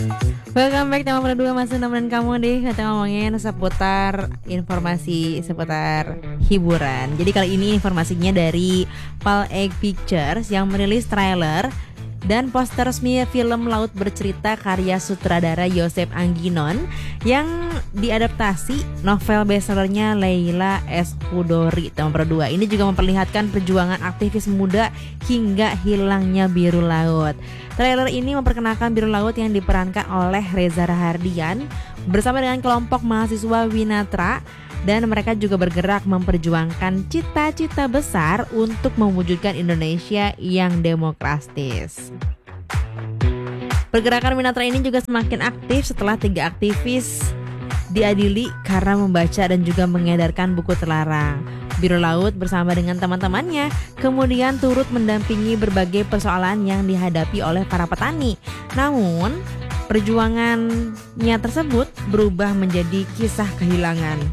Welcome back Tema Berdua, masih nemenin kamu deh. Kita ngomongin seputar informasi seputar hiburan. Jadi kali ini informasinya dari Pal Egg Pictures yang merilis trailer dan poster resmi film Laut Bercerita karya sutradara Joseph Angginon yang diadaptasi novel bestsellernya Leila S. Chudori. Tema Berdua ini juga memperlihatkan perjuangan aktivis muda hingga hilangnya biru laut. Trailer ini memperkenalkan biru laut yang diperankan oleh Reza Rahardian bersama dengan kelompok mahasiswa Winatra, dan mereka juga bergerak memperjuangkan cita-cita besar untuk mewujudkan Indonesia yang demokratis. Pergerakan Winatra ini juga semakin aktif setelah 3 aktivis diadili karena membaca dan juga mengedarkan buku terlarang. Biru Laut bersama dengan teman-temannya kemudian turut mendampingi berbagai persoalan yang dihadapi oleh para petani. Namun, perjuangannya tersebut berubah menjadi kisah kehilangan.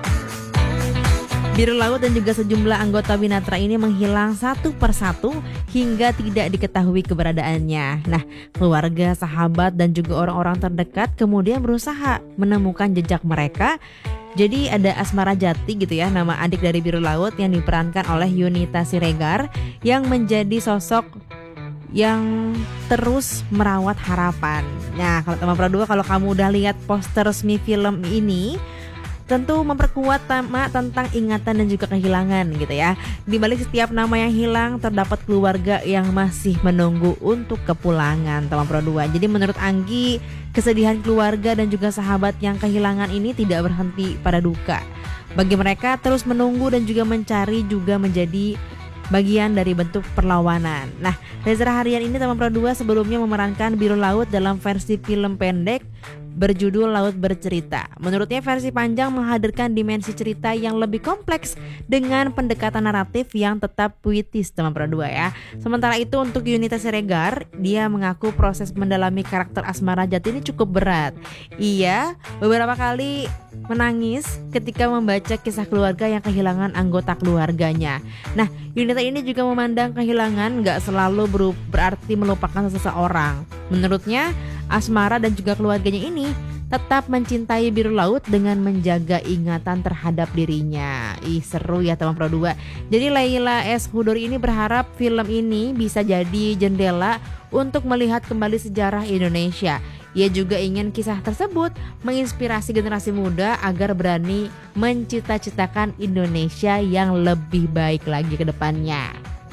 Biru Laut dan juga sejumlah anggota Winatra ini menghilang satu persatu hingga tidak diketahui keberadaannya. Nah, keluarga, sahabat, dan juga orang-orang terdekat kemudian berusaha menemukan jejak mereka. Jadi ada Asmara Jati gitu ya, nama adik dari Biru Laut yang diperankan oleh Yunita Siregar yang menjadi sosok yang terus merawat harapan. Nah, kalau Tema Berdua, kalau kamu udah lihat poster resmi film ini, tentu memperkuat tema tentang ingatan dan juga kehilangan gitu ya. Di balik setiap nama yang hilang terdapat keluarga yang masih menunggu untuk kepulangan, Tema Berdua. Jadi menurut Anggi, kesedihan keluarga dan juga sahabat yang kehilangan ini tidak berhenti pada duka. Bagi mereka terus menunggu dan juga mencari juga menjadi bagian dari bentuk perlawanan. Nah, Reza Rahardian ini Tema Berdua sebelumnya memerankan Biru Laut dalam versi film pendek berjudul Laut Bercerita. Menurutnya versi panjang menghadirkan dimensi cerita yang lebih kompleks dengan pendekatan naratif yang tetap puitis, Tema Berdua ya. Sementara itu untuk Yunita Siregar, dia mengaku proses mendalami karakter Asmara Jati ini cukup berat. Ia beberapa kali menangis ketika membaca kisah keluarga yang kehilangan anggota keluarganya. Nah, Yunita ini juga memandang kehilangan gak selalu berarti melupakan seseorang. Menurutnya, Asmara dan juga keluarganya ini tetap mencintai Biru Laut dengan menjaga ingatan terhadap dirinya. Seru ya Tema Berdua. Jadi Leila S. Chudori ini berharap film ini bisa jadi jendela untuk melihat kembali sejarah Indonesia. Ia juga ingin kisah tersebut menginspirasi generasi muda agar berani mencita-citakan Indonesia yang lebih baik lagi ke depannya.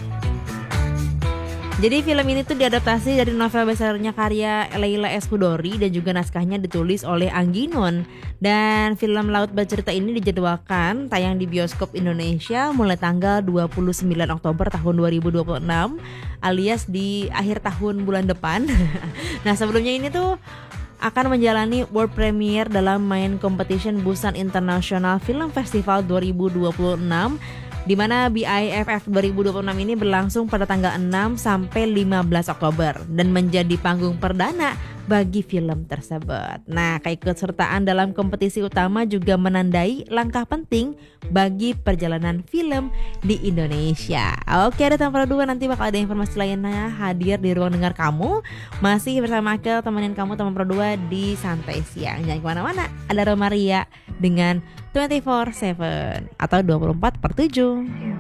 Jadi film ini tuh diadaptasi dari novel bestsellernya karya Leila S. Chudori dan juga naskahnya ditulis oleh Angginon. Dan film Laut Bercerita ini dijadwalkan tayang di bioskop Indonesia mulai tanggal 29 Oktober tahun 2026 alias di akhir tahun bulan depan. Nah, sebelumnya ini tuh akan menjalani world premiere dalam main competition Busan International Film Festival 2026, di mana BIFF 2026 ini berlangsung pada tanggal 6 sampai 15 Oktober dan menjadi panggung perdana bagi film tersebut. Nah, keikutsertaan dalam kompetisi utama juga menandai langkah penting bagi perjalanan film di Indonesia. Oke, ada Tema Berdua, nanti bakal ada informasi lainnya hadir di ruang dengar kamu. Masih bersama Akel, temenin kamu Tema Berdua di Santai Siang. Jangan kemana-mana, ada Romaria dengan 24/7 atau 24/7.